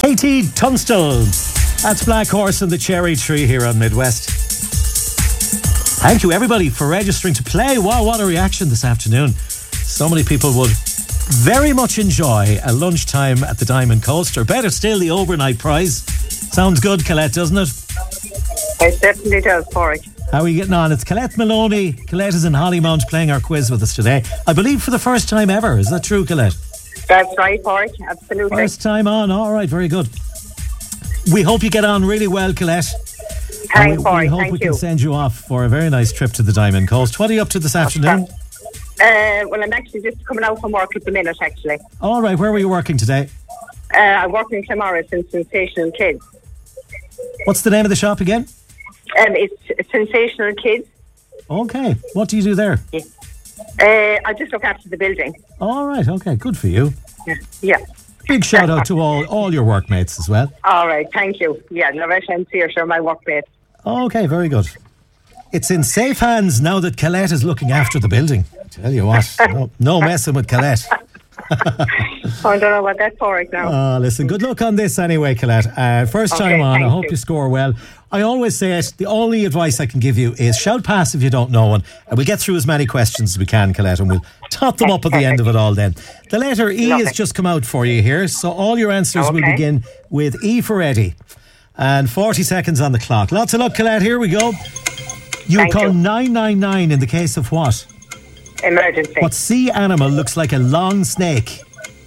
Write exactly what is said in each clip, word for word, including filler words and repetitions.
Katie Tunstall. That's Black Horse and the Cherry Tree here on Midwest. Thank you everybody for registering to play. Wow, what a reaction this afternoon. So many people would very much enjoy a lunchtime at the Diamond Coast, or better still, the overnight prize. Sounds good, Colette, doesn't it? It definitely does, Porrick. How are you getting on? It's Colette Maloney. Colette is in Hollymount playing our quiz with us today. I believe for the first time ever. Is that true, Colette? That's right, Porrick. Absolutely. First time on. All right, very good. We hope you get on really well, Colette. Thanks, we, Porrick. we hope Thank we you. can send you off for a very nice trip to the Diamond Coast. What are you up to this afternoon? Uh, well, I'm actually just coming out from work at the minute, actually. All right, where were you working today? Uh, I work in Clamorris in Sensational Kids. What's the name of the shop again? Um, it's Sensational Kids. Okay, what do you do there? Yeah. Uh, I just look after the building. All right, okay, good for you. Yeah. yeah. Big shout out to all, all your workmates as well. All right, thank you. Yeah, Loretta and Saoirse are my workmates. Okay, very good. It's in safe hands now that Colette is looking after the building. I tell you what, no, no messing with Colette. I don't know about that, Porrick, now. Oh, listen, good luck on this anyway, Colette. Uh, first time Okay, on, I thank hope you. you score well. I always say it, the only advice I can give you is shout pass if you don't know one, and we'll get through as many questions as we can, Colette, and we'll top them up at the end of it all then. The letter E Lovely. has just come out for you here, so all your answers will Okay. begin with E for Eddie. And forty seconds on the clock. Lots of luck, Colette, here we go. You would Thank call you. nine nine nine in the case of what? Emergency. What sea animal looks like a long snake?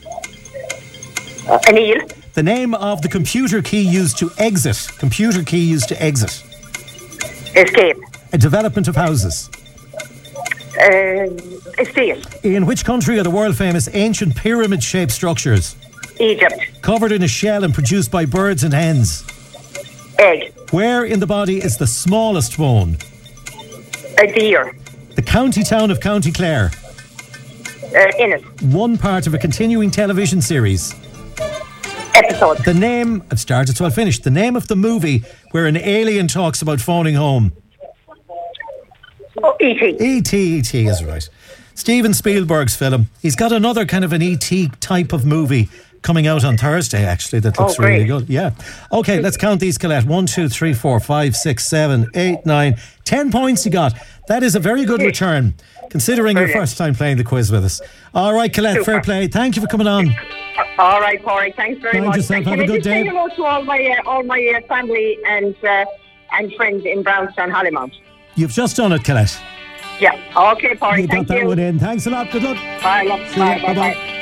Uh, an eel. The name of the computer key used to exit. Computer key used to exit. Escape. A development of houses. Uh, estate. In which country are the world famous ancient pyramid shaped structures? Egypt. Covered in a shell and produced by birds and hens. Egg. Where in the body is the smallest bone? A deer. The county town of County Clare. Uh, Innis. One part of a continuing television series. Episode. The name, I've started so I'll finish. The name of the movie where an alien talks about phoning home. Oh, E T. E T, E T is right. Steven Spielberg's film. He's got another kind of an E T type of movie coming out on Thursday, actually, that looks Oh, great. really good. Yeah. Okay, let's count these, Colette. One, two, three, four, five, six, seven, eight, nine, ten points you got. That is a very good return, considering your Brilliant. first time playing the quiz with us. All right, Colette, Super. fair play. Thank you for coming on. All right, Porrick. Thanks very Mind much. yourself. Can Have a I good just say day. hello to all my uh, all my uh, family and uh, and friends in Brownstown, Hollymount. You've just done it, Colette. Yeah. Okay, Porrick. You got Thank that you. one in. Thanks a lot. Good luck. Bye. Love. See ya. Bye. Bye. Bye-bye. Bye.